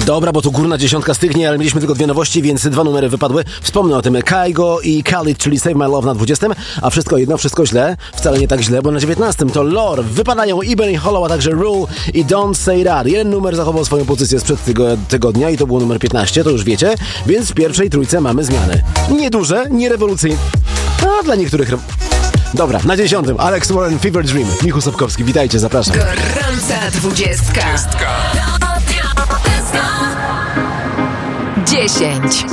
Dobra, bo tu górna dziesiątka stygnie, ale mieliśmy tylko 2 nowości, więc 2 numery wypadły. Wspomnę o tym. Kygo i Khalid, czyli Save My Love na 20, a wszystko jedno, wszystko źle. Wcale nie tak źle, bo na 19 to Lore. Wypadają Ibn i Hollow, a także Rule i Don't Say That. Jeden numer zachował swoją pozycję sprzed tygodnia i to był numer 15, to już wiecie, więc w pierwszej trójce mamy zmiany. Nieduże, nie rewolucyjne, a dla niektórych... Dobra, na 10. Alex Warren, Fever Dream. Michu Sobkowski, witajcie, zapraszam. Gorąca 20. 10.